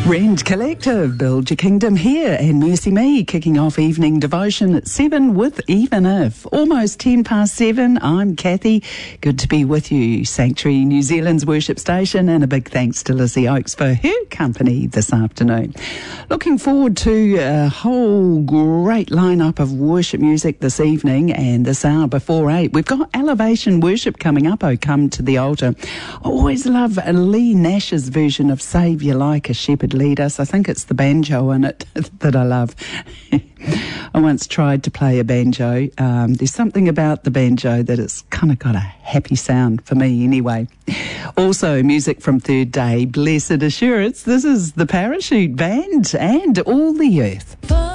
Rend Collective, Build Your Kingdom here, and Mercy Me kicking off evening devotion at 7 with Even If. Almost 10 past 7, I'm Kathy. Good to be with you, Sanctuary New Zealand's worship station, and a big thanks to Lizzie Oakes for her company this afternoon. Looking forward to a whole great lineup of worship music this evening, and this hour before 8. We've got Elevation Worship coming up, Oh Come to the Altar. I always love Lee Nash's version of Saviour Like a Shepherd Lead Us. I think it's the banjo in it that I love. I once tried to play a banjo. There's something about the banjo that it's kind of got a happy sound for me anyway. Also, music from Third Day, Blessed Assurance. This is the Parachute Band and All the Earth.